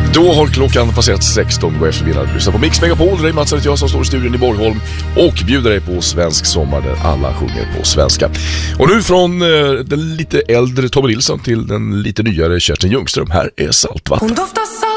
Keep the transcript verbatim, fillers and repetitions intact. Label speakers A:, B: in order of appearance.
A: Då har klockan passerat sexton och eftermiddag. Du lyssnar på Mix Megapol. Det är Mats och jag som står i studion i Borgholm och bjuder dig på svensk sommar där alla sjunger på svenska. Och nu från eh, den lite äldre Tommy Nilsson till den lite nyare Kerstin Ljungström. Här är Saltvatten.